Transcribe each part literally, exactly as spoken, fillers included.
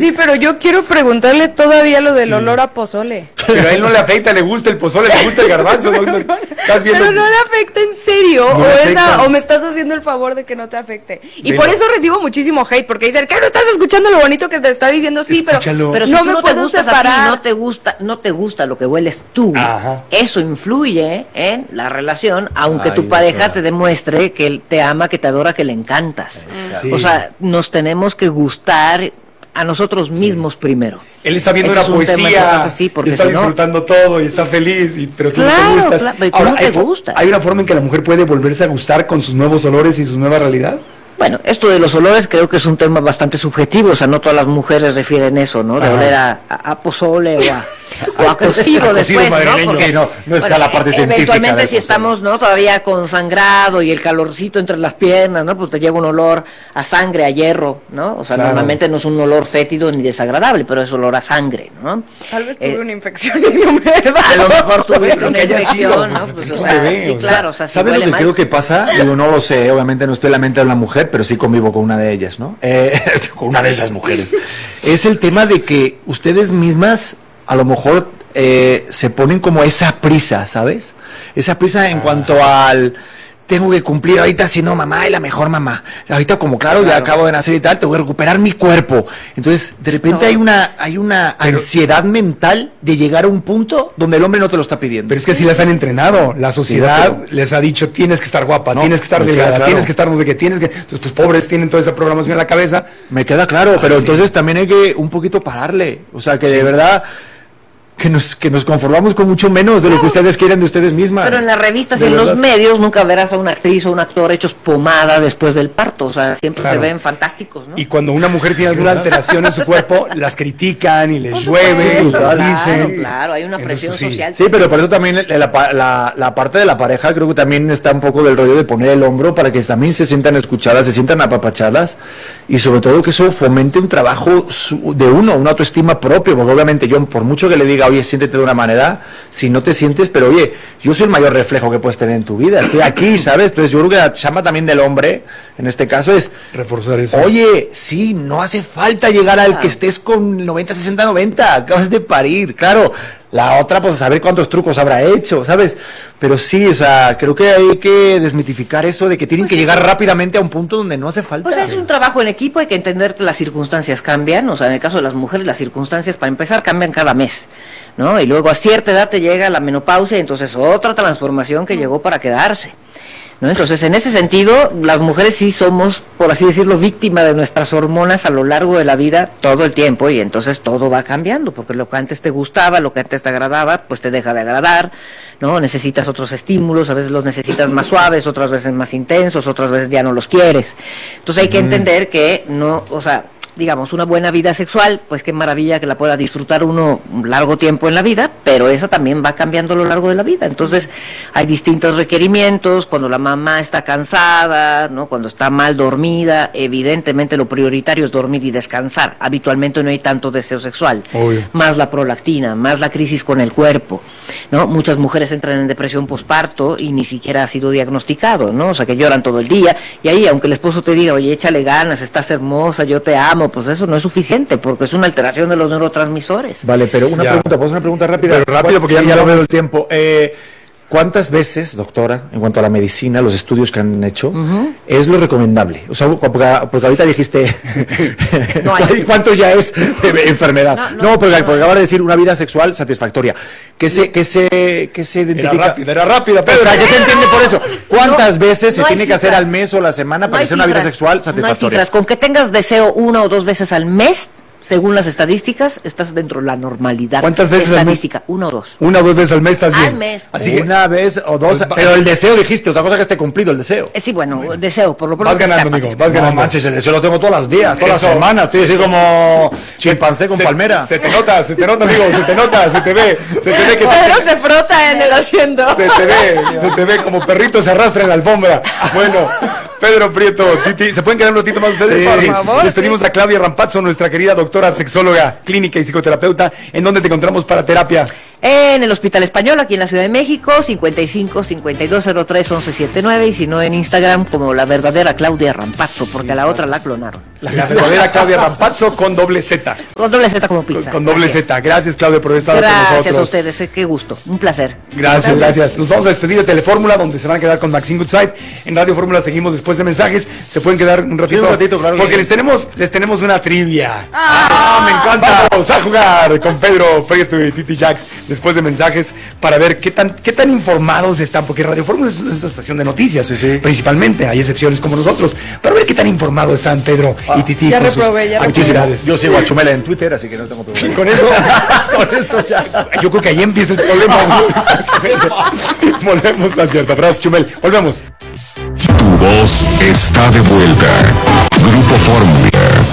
sí, pero yo quiero preguntarle todavía lo del sí. olor a pozole. Pero a él no le afecta, le gusta el pozole, le gusta el garbanzo. ¿No? ¿Estás viendo? Pero no le afecta en serio, no o, es la, o me estás haciendo el favor de que no te afecte. Y pero, por eso recibo muchísimo hate, porque dicen, ¿qué no estás escuchando lo bonito que te está diciendo? Sí, Escúchalo. pero, pero si no me no puedo separar. No te gusta, no te gusta lo que hueles tú. Ajá. Eso influye en la relación, aunque Ay, tu pareja doctora. te demuestre que él te ama, que te adora, que le encantas. Sí. O sea, nos tenemos que gustar a nosotros mismos sí. primero. Él está viendo una poesía, sí, está si disfrutando no... todo y está feliz, y, pero tú claro, no te gustas. Claro, pero Ahora, no te hay, gusta. ¿Hay una forma en que la mujer puede volverse a gustar con sus nuevos olores y su nueva realidad? Bueno, esto de los olores creo que es un tema bastante subjetivo, o sea, no todas las mujeres refieren eso, ¿no? De Ajá. oler a, a, a pozole o a, o a cocido después, ¿no? Porque, sí, no, no está bueno, la parte científica. Eventualmente si estamos, ¿no? Todavía con sangrado y el calorcito entre las piernas, ¿no? Pues te llega un olor a sangre, a hierro, ¿no? O sea, claro. normalmente no es un olor fétido ni desagradable, pero es olor a sangre, ¿no? Tal vez tuve eh, una infección y no me va. A lo mejor tuviste una infección, ¿no? Pues, o sea, bebé, sí, o claro, o sea, ¿sabes si lo que mal? creo que pasa? Digo, no lo sé, obviamente no estoy en la mente de una mujer, pero sí convivo con una de ellas, ¿no? Eh, con una de esas mujeres. Es el tema de que ustedes mismas, a lo mejor, eh, se ponen como esa prisa, ¿sabes? Esa prisa en ah. cuanto al... tengo que cumplir ahorita siendo mamá y la mejor mamá. Ahorita como claro, claro, ya acabo de nacer y tal, tengo que recuperar mi cuerpo. Entonces, de repente no. hay una hay una pero, ansiedad mental de llegar a un punto donde el hombre no te lo está pidiendo. Pero es que así las han entrenado. La sociedad sí, les ha dicho, tienes que estar guapa, no, tienes que estar delgada, claro. tienes que estar no sé qué, tienes que... Entonces, pues pobres tienen toda esa programación en la cabeza. Me queda claro, Ay, pero sí. entonces también hay que un poquito pararle. O sea, que sí. de verdad... Que nos, que nos conformamos con mucho menos de lo que ustedes quieren de ustedes mismas. Pero en las revistas y en los medios nunca verás a una actriz o un actor hechos pomada después del parto, o sea, siempre claro. se ven fantásticos, ¿no? Y cuando una mujer tiene alguna alteración en su cuerpo, las critican y les llueve y claro, las dicen. Claro, claro, hay una presión Entonces, sí. social. Sí, pero por eso también la, la, la parte de la pareja creo que también está un poco del rollo de poner el hombro para que también se sientan escuchadas, se sientan apapachadas y sobre todo que eso fomente un trabajo de uno, una autoestima propia, porque obviamente yo por mucho que le diga, oye, siéntete de una manera, si no te sientes, pero oye, yo soy el mayor reflejo que puedes tener en tu vida, estoy aquí, ¿sabes? Entonces yo creo que la chamba también del hombre, en este caso es, reforzar eso. Oye, sí, no hace falta llegar al que estés con noventa, sesenta, noventa, acabas de parir, claro, la otra, pues a saber cuántos trucos habrá hecho, ¿sabes? Pero sí, o sea, creo que hay que desmitificar eso de que tienen pues que llegar rápidamente a un punto donde no hace falta. Pues es un trabajo en equipo, hay que entender que las circunstancias cambian, o sea, en el caso de las mujeres, las circunstancias, para empezar, cambian cada mes, ¿no? Y luego a cierta edad te llega la menopausia, y entonces otra transformación que llegó para quedarse, ¿no? Entonces, en ese sentido, las mujeres sí somos, por así decirlo, víctimas de nuestras hormonas a lo largo de la vida todo el tiempo, y entonces todo va cambiando, porque lo que antes te gustaba, lo que antes te agradaba, pues te deja de agradar, ¿no? Necesitas otros estímulos, a veces los necesitas más suaves, otras veces más intensos, otras veces ya no los quieres. Entonces hay que entender que no, o sea, digamos, una buena vida sexual, pues qué maravilla que la pueda disfrutar uno un largo tiempo en la vida, pero esa también va cambiando a lo largo de la vida. Entonces, hay distintos requerimientos, cuando la mamá está cansada, ¿no? Cuando está mal dormida, evidentemente lo prioritario es dormir y descansar. Habitualmente no hay tanto deseo sexual, Obvio. más la prolactina, más la crisis con el cuerpo, ¿no? Muchas mujeres entran en depresión posparto y ni siquiera ha sido diagnosticado, ¿no? O sea, que lloran todo el día, y ahí, aunque el esposo te diga, oye, échale ganas, estás hermosa, yo te amo, pues eso no es suficiente, porque es una alteración de los neurotransmisores. Vale, pero una ya. pregunta, ¿puedo hacer una pregunta rápida? Pero rápido, porque sí, ya, ya lo veo el tiempo. Eh, ¿Cuántas veces, doctora, en cuanto a la medicina, los estudios que han hecho, uh-huh. es lo recomendable? O sea, porque, porque ahorita dijiste, no hay... ¿cuánto ya es enfermedad? No, no, no porque, no, porque acabas de decir una vida sexual satisfactoria. ¿Qué se, qué se, qué se identifica? Era rápida, era rápida, pero... O sea, ¿qué se entiende por eso? ¿Cuántas no, veces se tiene cifras. que hacer al mes o a la semana para no que sea una vida sexual satisfactoria? No hay cifras. Con que tengas deseo una o dos veces al mes, según las estadísticas, estás dentro de la normalidad. ¿Cuántas veces estadística? al mes? Una o dos. Una o dos veces al mes estás bien. Al mes. Así que una vez o dos. Pues, pero el deseo dijiste, otra cosa que esté cumplido, el deseo. Eh, sí, bueno, bueno, deseo, por lo menos. Vas ganando, amigo, vas ganando. No manches, el deseo lo tengo todos los días, todas Eso. las semanas. Estoy así como chimpancé con se, palmera. Se te nota, se te nota, amigo, se te nota, se te ve. Se te ve que Pedro se, se frota en el asiento. Se te ve, se te ve como perrito se arrastra en la alfombra. Bueno, Pedro Prieto, Titi, ¿se pueden quedar un ratito más ustedes? Sí, por sí, favor. Les pedimos a Claudia Rampazzo, nuestra querida doctora sexóloga, clínica y psicoterapeuta. ¿En dónde te encontramos para terapia? En el Hospital Español, aquí en la Ciudad de México, cincuenta y cinco, cincuenta y dos cero tres, once setenta y nueve, y si no en Instagram como la verdadera Claudia Rampazzo, porque sí, a la otra la clonaron. La, la verdadera Claudia Rampazzo con doble Z. Con doble Z como pizza. Con, con doble gracias. Z. Gracias, Claudia, por estar con nosotros. Gracias a ustedes, qué gusto, un placer. Gracias, gracias, gracias. Nos vamos a despedir de Telefórmula, donde se van a quedar con Maxine Goodside. En Radio Fórmula seguimos después de mensajes. Se pueden quedar un ratito. Sí, un ratito, claro. Porque les tenemos, les tenemos una trivia. ¡Ah! ¡Ah, me encanta! Vamos a jugar con Pedro Prieto y Titi Jax después de mensajes para ver qué tan, qué tan informados están, porque Radio Fórmula es una estación de noticias, sí, sí. Principalmente, hay excepciones como nosotros, para ver qué tan informados están Pedro ah, y Titi. Ya reprobé, ya reprobé. Yo sigo a Chumel en Twitter, así que no tengo problema. Con eso, con eso ya. Yo creo que ahí empieza el problema. Volvemos a cierta frase, Chumel. Volvemos. Tu voz está de vuelta. Grupo Fórmula.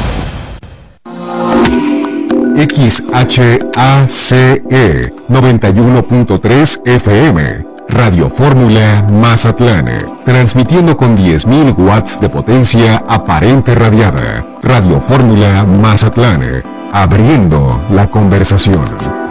X H A C E noventa y uno punto tres F M, Radio Fórmula Mazatlán, transmitiendo con diez mil watts de potencia aparente radiada. Radio Fórmula Mazatlán, abriendo la conversación.